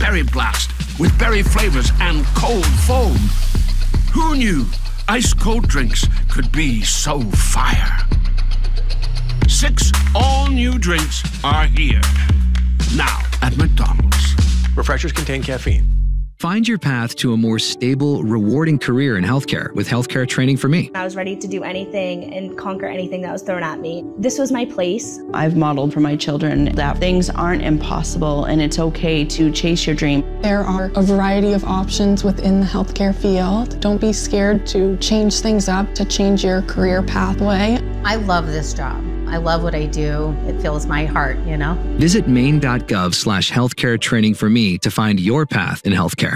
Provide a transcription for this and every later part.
Berry Blast with berry flavors and cold foam. Who knew ice-cold drinks could be so fire? 6 all-new drinks are here. Now at McDonald's. Refreshers contain caffeine. Find your path to a more stable, rewarding career in healthcare with Healthcare Training for Me. I was ready to do anything and conquer anything that was thrown at me. This was my place. I've modeled for my children that things aren't impossible and it's okay to chase your dream. There are a variety of options within the healthcare field. Don't be scared to change things up, to change your career pathway. I love this job. I love what I do. It fills my heart, you know? Visit maine.gov/healthcare training for me to find your path in healthcare.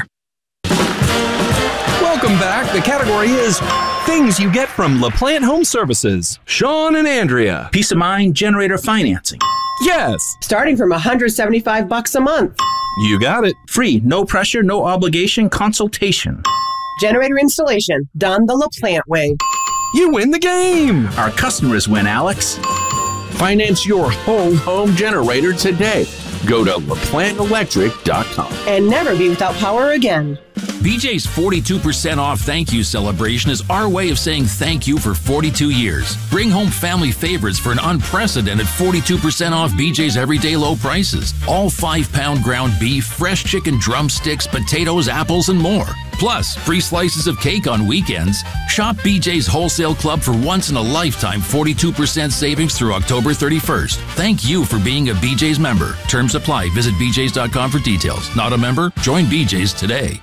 Welcome back. The category is things you get from LaPlante Home Services. Sean and Andrea. Peace of mind generator financing. Yes. Starting from $175 a month. You got it. Free, no pressure, no obligation consultation. Generator installation done the LaPlante way. You win the game. Our customers win, Alex. Finance your home generator today. Go to LaPlanteElectric.com. And never be without power again. BJ's 42% off thank you celebration is our way of saying thank you for 42 years. Bring home family favorites for an unprecedented 42% off BJ's everyday low prices. All 5-pound ground beef, fresh chicken drumsticks, potatoes, apples, and more. Plus, free slices of cake on weekends. Shop BJ's Wholesale Club for once-in-a-lifetime 42% savings through October 31st. Thank you for being a BJ's member. Terms apply. Visit bjs.com for details. Not a member? Join BJ's today.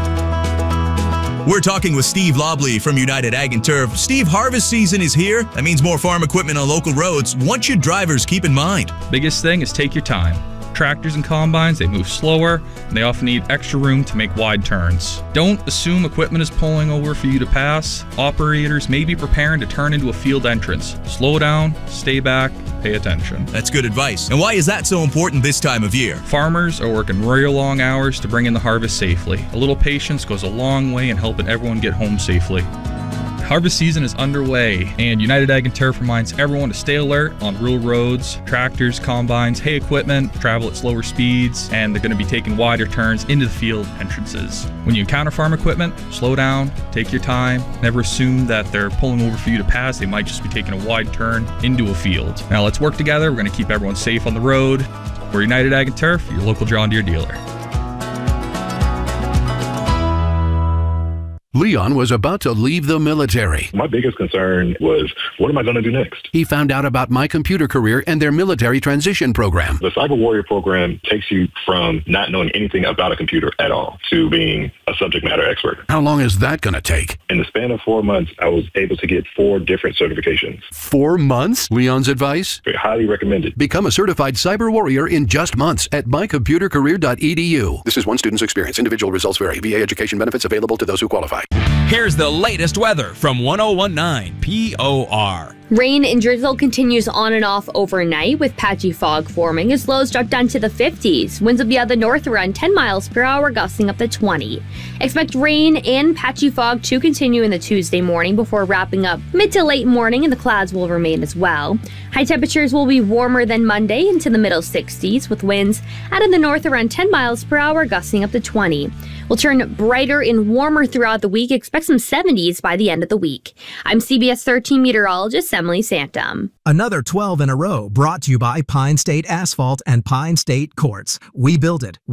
We're talking with Steve Lobley from United Ag and Turf. Steve, harvest season is here. That means more farm equipment on local roads. What should drivers keep in mind? Biggest thing is take your time. Tractors and combines, they move slower, and they often need extra room to make wide turns. Don't assume equipment is pulling over for you to pass. Operators may be preparing to turn into a field entrance. Slow down, stay back, pay attention. That's good advice. And why is that so important this time of year? Farmers are working real long hours to bring in the harvest safely. A little patience goes a long way in helping everyone get home safely. Harvest season is underway, and United Ag and Turf reminds everyone to stay alert on rural roads. Tractors, combines, hay equipment travel at slower speeds, and they're going to be taking wider turns into the field entrances. When you encounter farm equipment, slow down, take your time. Never assume that they're pulling over for you to pass. They might just be taking a wide turn into a field. Now let's work together. We're going to keep everyone safe on the road. We're United Ag and Turf, your local John Deere dealer. Leon was about to leave the military. My biggest concern was, what am I going to do next? He found out about My Computer Career and their military transition program. The Cyber Warrior program takes you from not knowing anything about a computer at all to being a subject matter expert. How long is that going to take? In the span of 4 months, I was able to get 4 different certifications. 4 months? Leon's advice? Highly recommended. Become a certified cyber warrior in just months at mycomputercareer.edu. This is one student's experience. Individual results vary. VA education benefits available to those who qualify. Here's the latest weather from 1019 POR. Rain and drizzle continues on and off overnight with patchy fog forming as lows drop down to the 50s. Winds will be out of the north around 10 miles per hour, gusting up to 20. Expect rain and patchy fog to continue in the Tuesday morning before wrapping up mid to late morning, and the clouds will remain as well. High temperatures will be warmer than Monday into the middle 60s with winds out of the north around 10 miles per hour, gusting up to 20. Will turn brighter and warmer throughout the week. Expect some 70s by the end of the week. I'm CBS 13 meteorologist Emily Santum. Another 12 in a row brought to you by Pine State Asphalt and Pine State Quartz. We build it.